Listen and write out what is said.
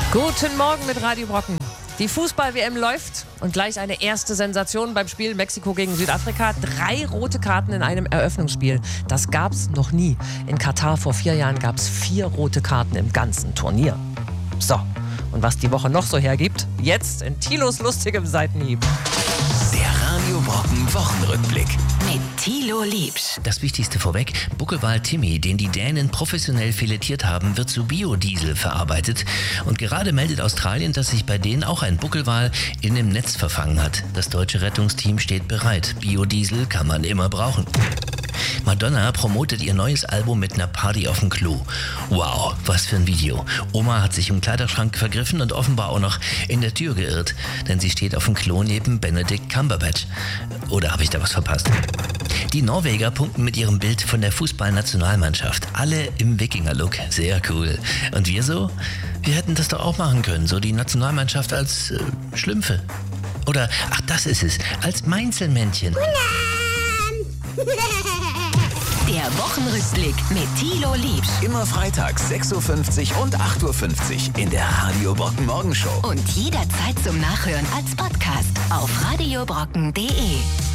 Guten Morgen mit Radio Brocken. Die Fußball-WM läuft und gleich eine erste Sensation beim Spiel Mexiko gegen Südafrika. 3 rote Karten in einem Eröffnungsspiel. Das gab's noch nie. In Katar vor 4 Jahren gab's 4 rote Karten im ganzen Turnier. So, und was die Woche noch so hergibt, jetzt in Thilos lustigem Seitenhieb. Der Radio Brocken Wochenrückblick. Mit Thilo Liebsch. Das Wichtigste vorweg, Buckelwal Timmy, den die Dänen professionell filetiert haben, wird zu Biodiesel verarbeitet. Und gerade meldet Australien, dass sich bei denen auch ein Buckelwal in dem Netz verfangen hat. Das deutsche Rettungsteam steht bereit. Biodiesel kann man immer brauchen. Madonna promotet ihr neues Album mit einer Party auf dem Klo. Wow, was für ein Video. Oma hat sich im Kleiderschrank vergriffen und offenbar auch noch in der Tür geirrt, denn sie steht auf dem Klo neben Benedict Cumberbatch. Oder habe ich da was verpasst? Die Norweger punkten mit ihrem Bild von der Fußballnationalmannschaft. Alle im Wikinger-Look. Sehr cool. Und wir so? Wir hätten das doch auch machen können. So die Nationalmannschaft als Schlümpfe. Oder, ach das ist es, als Mainzelmännchen. Der Wochenrückblick mit Thilo Liebsch. Immer freitags 6.50 Uhr und 8.50 Uhr in der Radio Brocken Morgenshow. Und jederzeit zum Nachhören als Podcast auf radiobrocken.de.